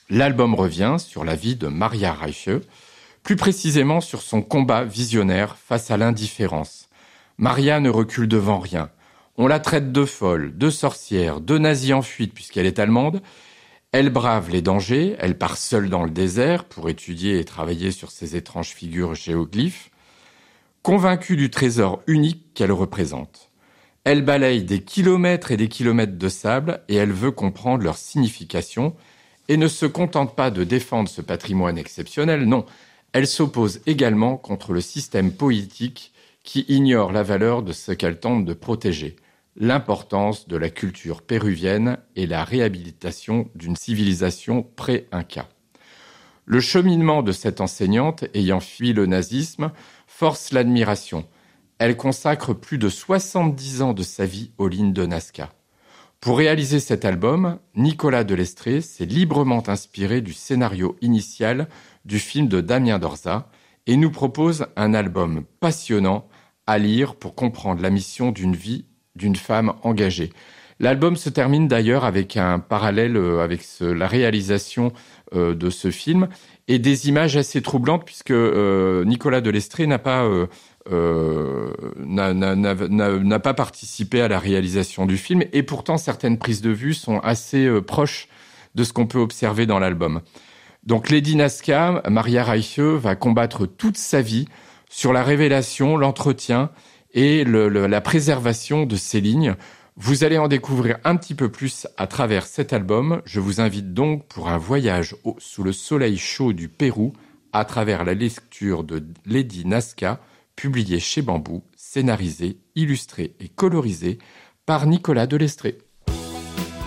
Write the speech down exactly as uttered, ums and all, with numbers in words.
L'album revient sur la vie de Maria Reiche, plus précisément sur son combat visionnaire face à l'indifférence. Maria ne recule devant rien. On la traite de folle, de sorcière, de nazie en fuite puisqu'elle est allemande. Elle brave les dangers, elle part seule dans le désert pour étudier et travailler sur ces étranges figures géoglyphes, convaincue du trésor unique qu'elle représente. Elle balaye des kilomètres et des kilomètres de sable et elle veut comprendre leur signification et ne se contente pas de défendre ce patrimoine exceptionnel, non, elle s'oppose également contre le système politique qui ignore la valeur de ce qu'elle tente de protéger, l'importance de la culture péruvienne et la réhabilitation d'une civilisation pré-inca. Le cheminement de cette enseignante, ayant fui le nazisme, force l'admiration. Elle consacre plus de soixante-dix ans de sa vie aux lignes de Nazca. Pour réaliser cet album, Nicolas Delestré s'est librement inspiré du scénario initial du film de Damien Dorza et nous propose un album passionnant à lire pour comprendre la mission d'une vie d'une femme engagée. L'album se termine d'ailleurs avec un parallèle avec ce, la réalisation euh, de ce film et des images assez troublantes puisque euh, Nicolas Delestré n'a pas euh, euh, n'a, n'a, n'a, n'a pas participé à la réalisation du film et pourtant certaines prises de vue sont assez euh, proches de ce qu'on peut observer dans l'album. Donc Lady Nazca, Maria Reiche, va combattre toute sa vie sur la révélation, l'entretien et le, le, la préservation de ces lignes. Vous allez en découvrir un petit peu plus à travers cet album. Je vous invite donc pour un voyage au, sous le soleil chaud du Pérou à travers la lecture de Lady Nazca, publiée chez Bambou, scénarisée, illustrée et colorisée par Nicolas Delestré.